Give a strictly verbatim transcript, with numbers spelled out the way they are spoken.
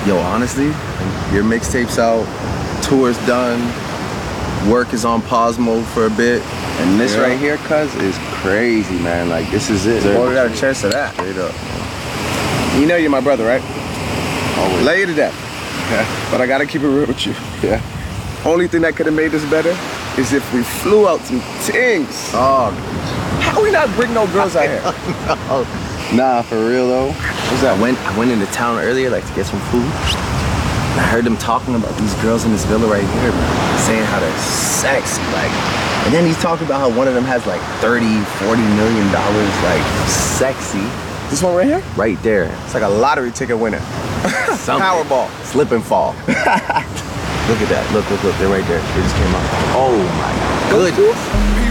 Yo, honestly, your mixtape's out, tour's done, work is on pause mode for a bit. And this yeah. right here, cuz, is crazy, man. Like, this is it. Boy, we got a chance of that. Straight up. You know you're my brother, right? Always. Lay you to death. Yeah. But I gotta keep it real with you. Yeah. Only thing that could have made this better is if we flew out some things. Oh. How we not bring no girls out here? No. Nah, for real though. What's that? I went, I went into town earlier, like to get some food. And I heard them talking about these girls in this villa right here, man, saying how they're sexy, like. And then he's talking about how one of them has like thirty, forty million dollars, like sexy. This one right here? Right there. It's like a lottery ticket winner. Powerball. Slip and fall. Look at that. Look, look, look. They're right there. They just came out. Oh my goodness.